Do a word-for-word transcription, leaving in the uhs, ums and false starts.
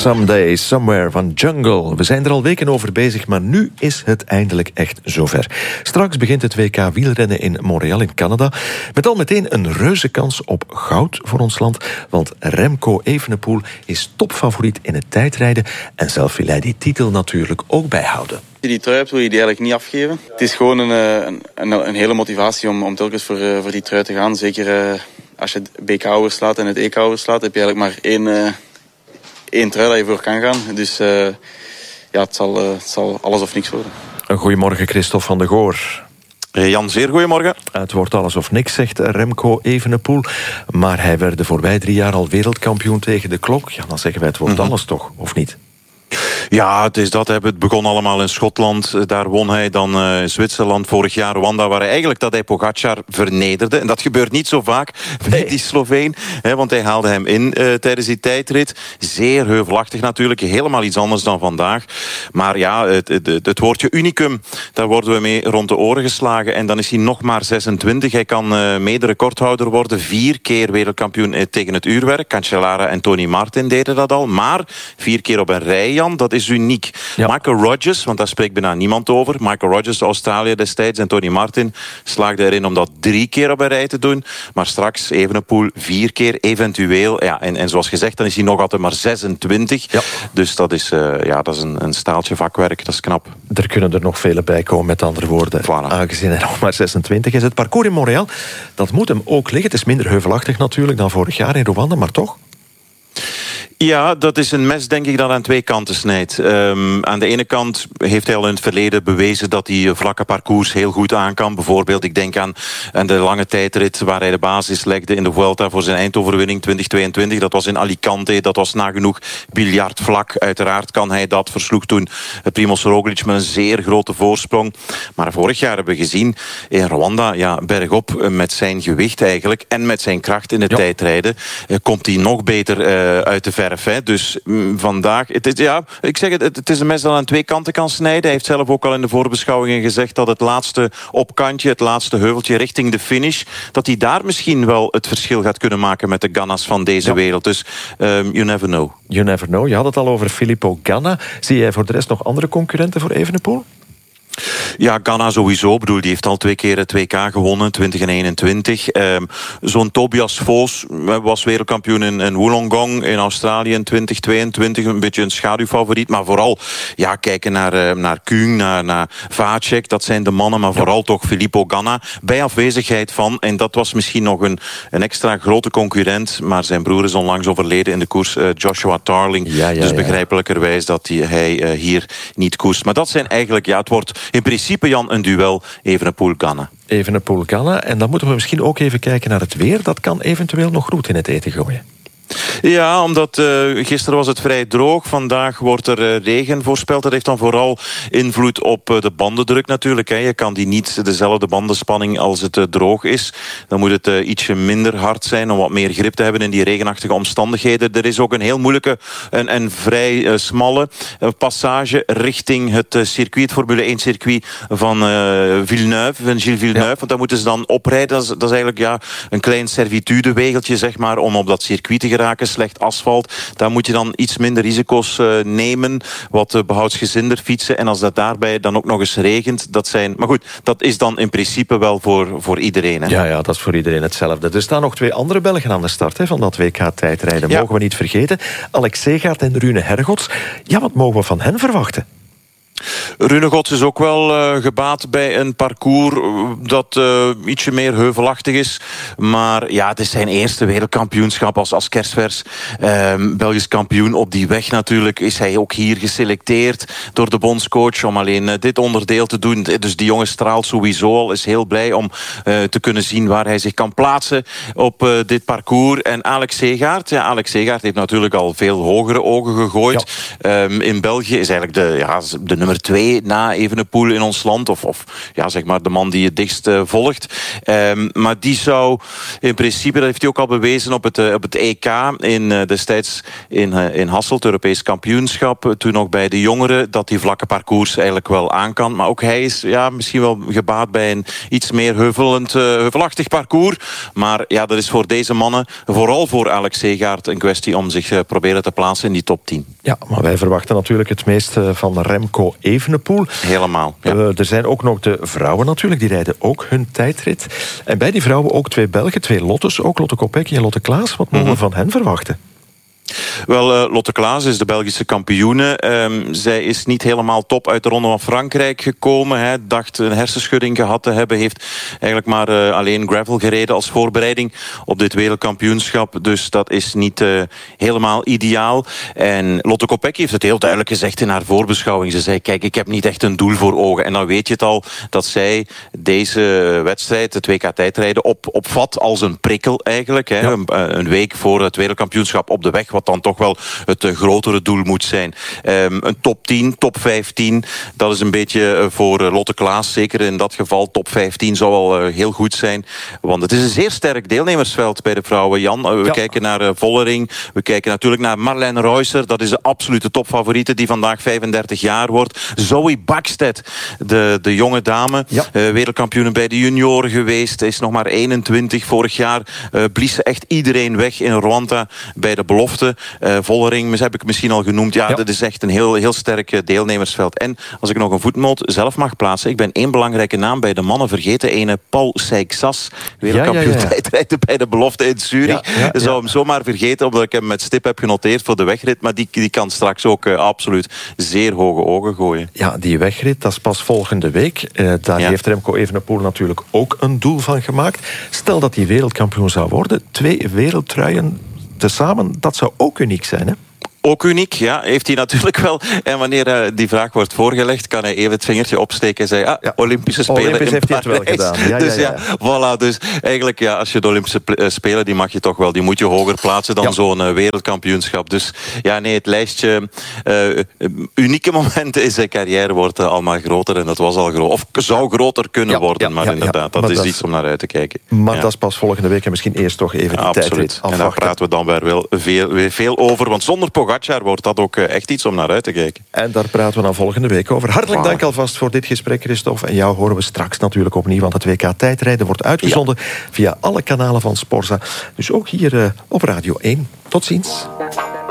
Someday, Somewhere van Jungle. We zijn er al weken over bezig, maar nu is het eindelijk echt zover. Straks begint het W K wielrennen in Montreal in Canada. Met al meteen een reuze kans op goud voor ons land. Want Remco Evenepoel is topfavoriet in het tijdrijden. En zelf wil hij die titel natuurlijk ook bijhouden. Als je die trui hebt, wil je die eigenlijk niet afgeven. Het is gewoon een, een, een, een hele motivatie om, om telkens voor, voor die trui te gaan. Zeker uh, als je het B K overslaat en het E K overslaat, heb je eigenlijk maar één... Uh, één trui dat je voor kan gaan. Dus uh, ja, het zal, uh, het zal alles of niks worden. Goedemorgen, Christophe van de Goor. Jan, zeer goedemorgen. Het wordt alles of niks, zegt Remco Evenepoel. Maar hij werd de voorbij drie jaar al wereldkampioen tegen de klok. Ja, dan zeggen wij het wordt mm-hmm. alles toch, of niet? Ja, het is dat. Het begon allemaal in Schotland. Daar won hij dan uh, in Zwitserland. Vorig jaar Rwanda, waar hij eigenlijk dat hij Pogacar vernederde. En dat gebeurt niet zo vaak met nee. die Sloveen. Hè, want hij haalde hem in uh, tijdens die tijdrit. Zeer heuvelachtig natuurlijk. Helemaal iets anders dan vandaag. Maar ja, het, het, het woordje unicum, daar worden we mee rond de oren geslagen. En dan is hij nog maar zesentwintig. Hij kan uh, mede-recordhouder worden. Vier keer wereldkampioen tegen het uurwerk. Cancellara en Tony Martin deden dat al. Maar vier keer op een rij, Jan, dat is uniek. Ja. Michael Rogers, want daar spreekt bijna niemand over. Michael Rogers, de Australiër destijds, en Tony Martin slaagden erin om dat drie keer op een rij te doen. Maar straks Evenepoel vier keer, eventueel. Ja, en, en zoals gezegd, dan is hij nog altijd maar zesentwintig. Ja. Dus dat is, uh, ja, dat is een, een staaltje vakwerk, dat is knap. Er kunnen er nog vele bij komen, met andere woorden. Voilà. Aangezien hij nog maar zesentwintig is. Het parcours in Montreal, dat moet hem ook liggen. Het is minder heuvelachtig natuurlijk dan vorig jaar in Rwanda, maar toch? Ja, dat is een mes, denk ik, dat aan twee kanten snijdt. Um, aan de ene kant heeft hij al in het verleden bewezen dat hij vlakke parcours heel goed aan kan. Bijvoorbeeld, ik denk aan, aan de lange tijdrit waar hij de basis legde in de Vuelta voor zijn eindoverwinning twintig tweeëntwintig. Dat was in Alicante, dat was nagenoeg biljartvlak. Uiteraard kan hij dat. Versloeg toen Primoz Roglic met een zeer grote voorsprong. Maar vorig jaar hebben we gezien in Rwanda, ja, bergop met zijn gewicht eigenlijk en met zijn kracht in het ja. tijdrijden, komt hij nog beter uh, uit de verf. Hè. Dus mm, vandaag, het is, ja, ik zeg het, het is een mes dat aan twee kanten kan snijden. Hij heeft zelf ook al in de voorbeschouwingen gezegd dat het laatste opkantje, het laatste heuveltje richting de finish, dat hij daar misschien wel het verschil gaat kunnen maken met de Ganna's van deze ja. wereld. Dus um, you never know. You never know. Je had het al over Filippo Ganna. Zie jij voor de rest nog andere concurrenten voor Evenepoel? Ja, Ganna sowieso. Ik bedoel, die heeft al twee keer het W K gewonnen, twintig en eenentwintig. Um, Zo'n Tobias Foos was wereldkampioen in, in Wollongong in Australië in twintig tweeëntwintig. Een beetje een schaduwfavoriet. Maar vooral ja, kijken naar, uh, naar Kuhn, naar, naar Vacek. Dat zijn de mannen, maar vooral toch Filippo Ganna. Bij afwezigheid van, en dat was misschien nog een, een extra grote concurrent, maar zijn broer is onlangs overleden in de koers, uh, Joshua Tarling. Ja, ja, dus begrijpelijkerwijs dat hij, hij uh, hier niet koerst. Maar dat zijn eigenlijk, ja, het wordt in principe, Jan, een duel Evenepoel-Ganna. Evenepoel-Ganna. En dan moeten we misschien ook even kijken naar het weer. Dat kan eventueel nog roet in het eten gooien. Ja, omdat uh, gisteren was het vrij droog. Vandaag wordt er uh, regen voorspeld. Dat heeft dan vooral invloed op uh, de bandendruk natuurlijk. Hè. Je kan die niet dezelfde bandenspanning als het uh, droog is. Dan moet het uh, ietsje minder hard zijn om wat meer grip te hebben in die regenachtige omstandigheden. Er is ook een heel moeilijke en, en vrij uh, smalle uh, passage richting het uh, circuit, het Formule één circuit van uh, Villeneuve, van Gilles Villeneuve. Ja. Want daar moeten ze dan oprijden. Dat is, dat is eigenlijk ja, een klein servitudewegeltje, zeg maar, om op dat circuit te geraken. Slecht asfalt, daar moet je dan iets minder risico's uh, nemen, wat uh, behoudsgezinder fietsen. En als dat daarbij dan ook nog eens regent, dat zijn... Maar goed, dat is dan in principe wel voor, voor iedereen. Hè? Ja, ja, dat is voor iedereen hetzelfde. Er staan nog twee andere Belgen aan de start hè, van dat W K-tijdrijden. Ja. Mogen we niet vergeten. Alex Segaert en Rune Hergots. Ja, wat mogen we van hen verwachten? Rune Gods is ook wel uh, gebaat bij een parcours dat uh, ietsje meer heuvelachtig is. Maar ja, het is zijn eerste wereldkampioenschap als, als kerstvers uh, Belgisch kampioen. Op die weg natuurlijk is hij ook hier geselecteerd door de bondscoach om alleen uh, dit onderdeel te doen. Dus die jongen straalt sowieso al, is heel blij om uh, te kunnen zien waar hij zich kan plaatsen op uh, dit parcours. En Alex Segaert, ja, Alex Segaert heeft natuurlijk al veel hogere ogen gegooid. Ja. Um, in België is eigenlijk de, ja, de nummer nummer twee na Evenepoel in ons land. Of, of ja, zeg maar de man die het dichtst uh, volgt. Um, maar die zou in principe, dat heeft hij ook al bewezen op het, uh, op het E K in, uh, destijds in, uh, in Hasselt, Europees kampioenschap. Uh, toen nog bij de jongeren, dat die vlakke parcours eigenlijk wel aan kan. Maar ook hij is ja, misschien wel gebaat bij een iets meer heuvelend, uh, heuvelachtig parcours. Maar ja, dat is voor deze mannen, vooral voor Alex Segaert, een kwestie om zich uh, proberen te plaatsen in die top tien. Ja, maar wij verwachten natuurlijk het meeste van Remco Evenepoel. Helemaal, ja. Uh, er zijn ook nog de vrouwen natuurlijk, die rijden ook hun tijdrit. En bij die vrouwen ook twee Belgen, twee Lottes, ook Lotte Kopecky en Lotte Klaas. Wat mogen we mm-hmm. van hen verwachten? Wel, uh, Lotte Klaas is de Belgische kampioene. Um, zij is niet helemaal top uit de Ronde van Frankrijk gekomen. Hè. Dacht een hersenschudding gehad te hebben. Heeft eigenlijk maar uh, alleen gravel gereden als voorbereiding op dit wereldkampioenschap. Dus dat is niet uh, helemaal ideaal. En Lotte Kopecky heeft het heel duidelijk gezegd in haar voorbeschouwing. Ze zei, kijk, ik heb niet echt een doel voor ogen. En dan weet je het al, dat zij deze wedstrijd, het W K tijdrijden, op, opvat als een prikkel eigenlijk. Hè. Ja. Een, een week voor het wereldkampioenschap op de weg, wat dan toch wel het uh, grotere doel moet zijn. Um, een top tien, top vijftien, dat is een beetje uh, voor uh, Lotte Klaas. Zeker in dat geval, top vijftien zou al uh, heel goed zijn. Want het is een zeer sterk deelnemersveld bij de vrouwen, Jan. Uh, we ja. kijken naar uh, Vollering, we kijken natuurlijk naar Marlene Reusser. Dat is de absolute topfavoriete die vandaag vijfendertig jaar wordt. Zoe Bakstedt, de, de jonge dame, ja. uh, wereldkampioen bij de junioren geweest, is nog maar eenentwintig. Vorig jaar uh, blies ze echt iedereen weg in Rwanda bij de belofte. Uh, Vollering, heb ik misschien al genoemd. Ja, ja. Dat is echt een heel, heel sterk deelnemersveld. En als ik nog een voetnoot zelf mag plaatsen, ik ben één belangrijke naam bij de mannen vergeten. Ene Paul Seixas, wereldkampioen ja, ja, ja, ja. tijdrijden bij de belofte in Zurich. Ja, ja, ja. Zou hem zomaar vergeten, omdat ik hem met stip heb genoteerd voor de wegrit. Maar die, die kan straks ook uh, absoluut zeer hoge ogen gooien. Ja, die wegrit, dat is pas volgende week. Uh, daar ja. heeft Remco Evenepoel natuurlijk ook een doel van gemaakt. Stel dat hij wereldkampioen zou worden, twee wereldtruien tezamen, dat zou ook uniek zijn, hè? Ook uniek, ja, heeft hij natuurlijk wel. En wanneer uh, die vraag wordt voorgelegd, kan hij even het vingertje opsteken en zeggen, ah, ja. Olympische Spelen Olympisch in heeft Parijs. hij het wel gedaan. Ja, dus ja, ja. ja, voilà. Dus eigenlijk, ja, als je de Olympische Spelen, die mag je toch wel, die moet je hoger plaatsen dan ja. zo'n uh, wereldkampioenschap. Dus ja, nee, het lijstje uh, unieke momenten in zijn carrière wordt uh, al maar groter. En dat was al groot. Of zou groter kunnen ja, worden, ja, maar ja, inderdaad, ja. dat maar is dat iets om naar uit te kijken. Maar ja. dat is pas volgende week en misschien eerst toch even die ja, tijdrit afwachten. En daar praten we dan weer, wel veel, weer veel over, want zonder Pogacar wordt dat ook echt iets om naar uit te kijken. En daar praten we dan volgende week over. Hartelijk dank alvast voor dit gesprek, Christophe. En jou horen we straks natuurlijk opnieuw, want het W K tijdrijden wordt uitgezonden ja. via alle kanalen van Sporza. Dus ook hier uh, op Radio één. Tot ziens.